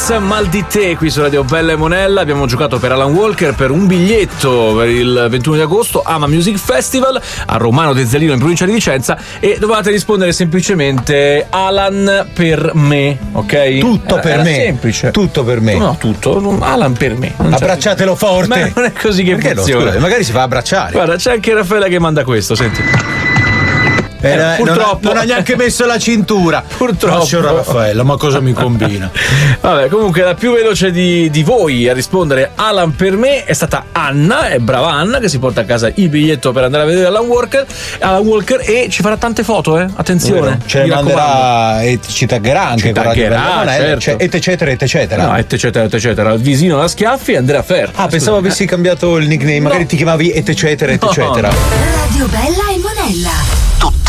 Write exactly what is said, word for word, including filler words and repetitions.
Fedez, Mal di te qui su Radio Bella e Monella. Abbiamo giocato per Alan Walker per un biglietto per il ventuno di agosto Ama Music Festival a Romano Dezzalino in provincia di Vicenza e dovevate rispondere semplicemente Alan per me, ok? Tutto era, per era me. semplice. Tutto per me. No, tutto. Alan per me. Non Abbracciatelo forte. Ma non è così che Perché funziona. No, scusa, magari si fa abbracciare. Guarda, c'è anche Raffaella che manda questo, senti. Eh, Eh, purtroppo non ha, non ha neanche messo la cintura. Purtroppo. Ma signora Raffaella, ma cosa mi combina? Vabbè, comunque la più veloce di, di voi a rispondere Alan per me è stata Anna, è brava Anna, che si porta a casa il biglietto per andare a vedere Alan Walker, Alan Walker e ci farà tante foto, eh? Attenzione. Ce le manderà e ci taggerà anche Ci con Radio taggerà, Bella e Monella, certo. cioè, et eccetera et eccetera. No, et eccetera et eccetera. Il visino da schiaffi e Andrea Fer. Ah, pensavo avessi cambiato il nickname, magari ti chiamavi et eccetera et No. eccetera. Radio Bella e Monella. Tutta